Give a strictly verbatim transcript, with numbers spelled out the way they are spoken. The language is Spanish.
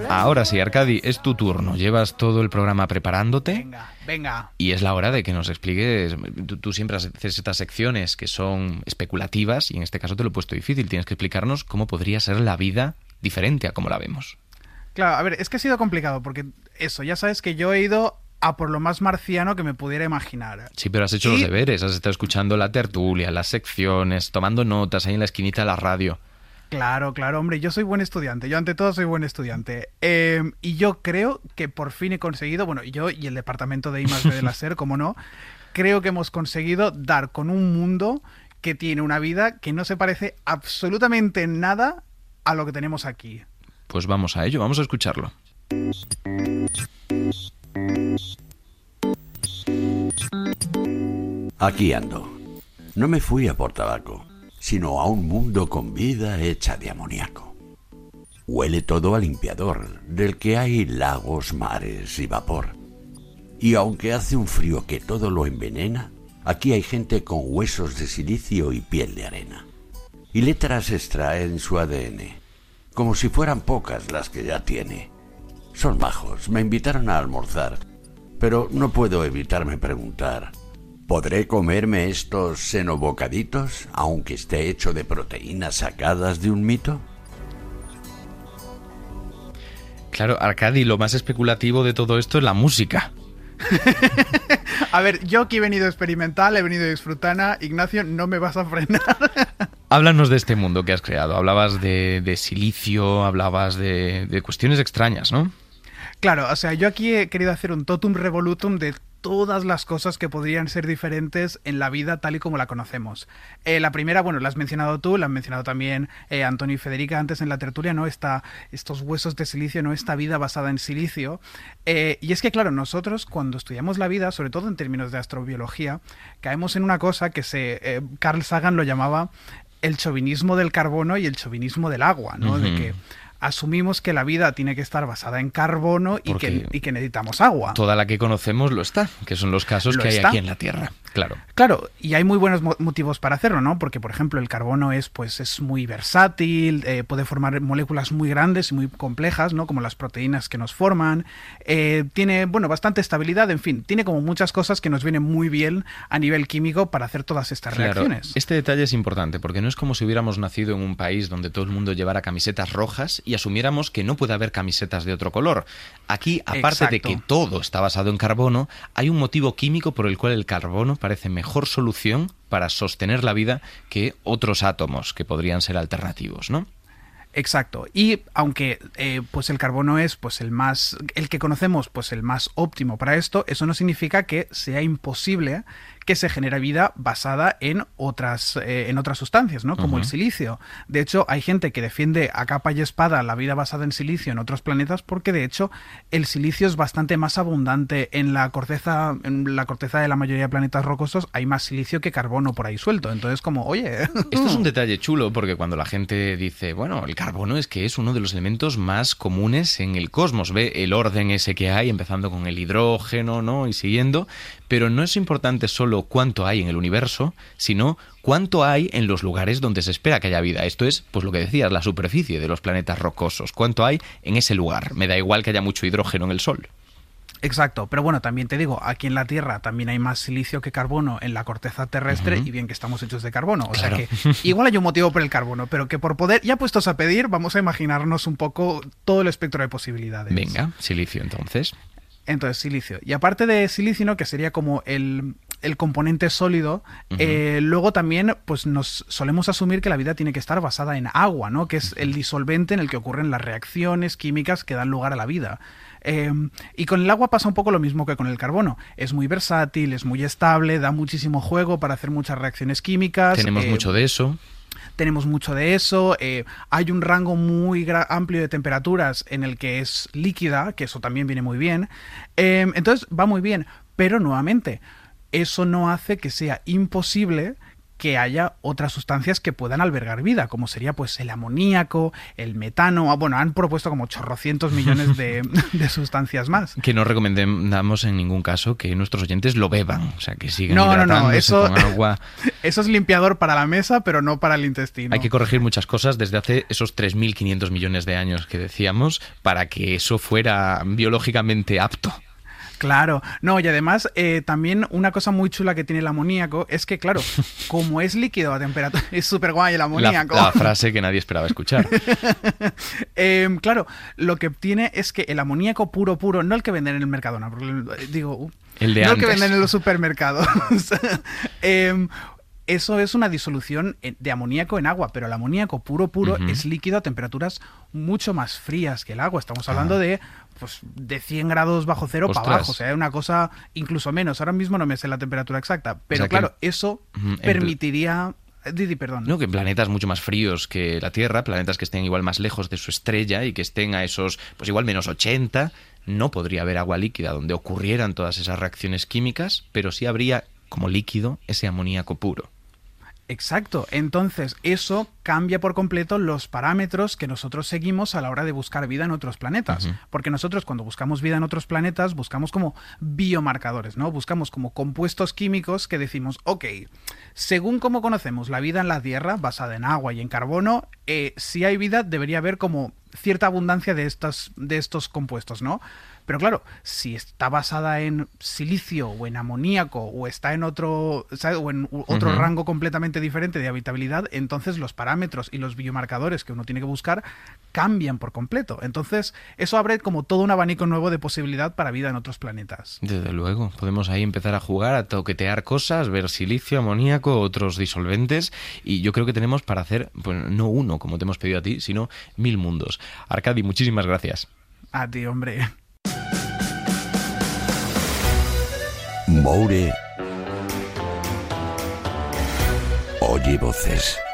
Ahora sí, Arcadi, es tu turno. Llevas todo el programa preparándote. Venga, venga. Y es la hora de que nos expliques. Tú, tú siempre haces estas secciones que son especulativas y en este caso te lo he puesto difícil. Tienes que explicarnos cómo podría ser la vida diferente a como la vemos. Claro, a ver, es que ha sido complicado porque eso, ya sabes que yo he ido a por lo más marciano que me pudiera imaginar. Sí, pero has hecho y... los deberes, has estado escuchando la tertulia, las secciones, tomando notas ahí en la esquinita de la radio. Claro, claro, hombre, yo soy buen estudiante, yo ante todo soy buen estudiante. Eh, y yo creo que por fin he conseguido, bueno, yo y el departamento de I más B de la SER, como no, creo que hemos conseguido dar con un mundo que tiene una vida que no se parece absolutamente en nada a lo que tenemos aquí. Pues vamos a ello, vamos a escucharlo. Aquí ando. No me fui a por tabaco, sino a un mundo con vida hecha de amoníaco. Huele todo a limpiador, del que hay lagos, mares y vapor. Y aunque hace un frío que todo lo envenena, aquí hay gente con huesos de silicio y piel de arena. Y letras extraen su A D N, como si fueran pocas las que ya tiene. Son majos, me invitaron a almorzar, pero no puedo evitarme preguntar: ¿podré comerme estos senobocaditos, aunque esté hecho de proteínas sacadas de un mito? Claro, Arcadi, lo más especulativo de todo esto es la música. A ver, yo aquí he venido experimental, he venido disfrutana. Ignacio, no me vas a frenar. Háblanos de este mundo que has creado. Hablabas de, de silicio, hablabas de, de cuestiones extrañas, ¿no? Claro, o sea, yo aquí he querido hacer un totum revolutum de todas las cosas que podrían ser diferentes en la vida tal y como la conocemos. Eh, la primera, bueno, la has mencionado tú, la han mencionado también eh, Antonio y Federica antes en la tertulia, ¿no? Esta, estos huesos de silicio, ¿no? Esta vida basada en silicio. Eh, y es que, claro, nosotros cuando estudiamos la vida, sobre todo en términos de astrobiología, caemos en una cosa que se eh, Carl Sagan lo llamaba el chauvinismo del carbono y el chauvinismo del agua, ¿no? Uh-huh. De que asumimos que la vida tiene que estar basada en carbono y que, y que necesitamos agua. Toda la que conocemos lo está, que son los casos lo que está. Hay aquí en la Tierra, claro. Claro, y hay muy buenos motivos para hacerlo, ¿no? Porque, por ejemplo, el carbono es, pues, es muy versátil, eh, puede formar moléculas muy grandes y muy complejas, ¿no? Como las proteínas que nos forman. Eh, tiene, bueno, bastante estabilidad, en fin, tiene como muchas cosas que nos vienen muy bien a nivel químico para hacer todas estas claro, reacciones. Este detalle es importante, porque no es como si hubiéramos nacido en un país donde todo el mundo llevara camisetas rojas y asumiéramos que no puede haber camisetas de otro color. Aquí, aparte Exacto. de que todo está basado en carbono, hay un motivo químico por el cual el carbono parece mejor solución para sostener la vida que otros átomos que podrían ser alternativos, ¿no? Exacto. Y aunque eh, pues el carbono es pues el más, el que conocemos, pues el más óptimo para esto, eso no significa que sea imposible que se genere vida basada en otras, eh, en otras sustancias, ¿no? Como uh-huh. el silicio. De hecho, hay gente que defiende a capa y espada la vida basada en silicio en otros planetas porque, de hecho, el silicio es bastante más abundante en la corteza, en la corteza de la mayoría de planetas rocosos. Hay más silicio que carbono por ahí suelto. Entonces, como, oye... Esto es un detalle chulo porque cuando la gente dice, bueno, el carbono es que es uno de los elementos más comunes en el cosmos. Ve el orden ese que hay, empezando con el hidrógeno, ¿no? Y siguiendo... Pero no es importante solo cuánto hay en el universo, sino cuánto hay en los lugares donde se espera que haya vida. Esto es, pues lo que decías, la superficie de los planetas rocosos. ¿Cuánto hay en ese lugar? Me da igual que haya mucho hidrógeno en el Sol. Exacto, pero bueno, también te digo, aquí en la Tierra también hay más silicio que carbono en la corteza terrestre uh-huh. y bien que estamos hechos de carbono. O claro. sea que igual hay un motivo por el carbono, pero que por poder, ya puestos a pedir, vamos a imaginarnos un poco todo el espectro de posibilidades. Venga, silicio entonces. Entonces, silicio. Y aparte de silicio, ¿no? Que sería como el, el componente sólido, uh-huh. eh, luego también pues nos solemos asumir que la vida tiene que estar basada en agua, ¿no? Que es el disolvente en el que ocurren las reacciones químicas que dan lugar a la vida. Eh, y con el agua pasa un poco lo mismo que con el carbono. Es muy versátil, es muy estable, da muchísimo juego para hacer muchas reacciones químicas. Tenemos eh, mucho de eso. Tenemos mucho de eso, eh, hay un rango muy gra- amplio de temperaturas en el que es líquida, que eso también viene muy bien, eh, entonces va muy bien, pero nuevamente, eso no hace que sea imposible que haya otras sustancias que puedan albergar vida, como sería pues el amoníaco, el metano. Bueno, han propuesto como chorrocientos millones de, de sustancias más. Que no recomendamos en ningún caso que nuestros oyentes lo beban, o sea, que sigan no, hidratándose no, no, eso, con agua. Eso es limpiador para la mesa, pero no para el intestino. Hay que corregir muchas cosas desde hace esos tres mil quinientos millones de años que decíamos para que eso fuera biológicamente apto. Claro, no, y además eh, también una cosa muy chula que tiene el amoníaco es que, claro, como es líquido a temperatura... Es súper guay el amoníaco. La, la frase que nadie esperaba escuchar. eh, claro, lo que tiene es que el amoníaco puro, puro, no el que venden en el Mercadona, porque, digo, uh, el de no antes. el que venden en los supermercados. eh, Eso es una disolución de amoníaco en agua, pero el amoníaco puro, puro uh-huh. es líquido a temperaturas mucho más frías que el agua. Estamos hablando ah. de, pues, de cien grados bajo cero para abajo, o sea, una cosa incluso menos. Ahora mismo no me sé la temperatura exacta, pero o sea claro, que, eso uh-huh. permitiría... Didi, perdón. No, que en planetas mucho más fríos que la Tierra, planetas que estén igual más lejos de su estrella y que estén a esos, pues igual menos ochenta, no podría haber agua líquida donde ocurrieran todas esas reacciones químicas, pero sí habría como líquido ese amoníaco puro. Exacto, entonces eso cambia por completo los parámetros que nosotros seguimos a la hora de buscar vida en otros planetas, uh-huh. porque nosotros cuando buscamos vida en otros planetas buscamos como biomarcadores, ¿no? Buscamos como compuestos químicos que decimos, ok, según como conocemos la vida en la Tierra, basada en agua y en carbono, eh, si hay vida debería haber como cierta abundancia de, estas, de estos compuestos, ¿no? Pero claro, si está basada en silicio o en amoníaco o está en otro, ¿sabes? o en otro uh-huh. rango completamente diferente de habitabilidad, entonces los parámetros y los biomarcadores que uno tiene que buscar cambian por completo. Entonces eso abre como todo un abanico nuevo de posibilidad para vida en otros planetas. Desde luego, podemos ahí empezar a jugar, a toquetear cosas, ver silicio, amoníaco, otros disolventes, y yo creo que tenemos para hacer, pues no uno, como te hemos pedido a ti, sino mil mundos. Arcadi, muchísimas gracias. A ti, hombre. Moure oye voces.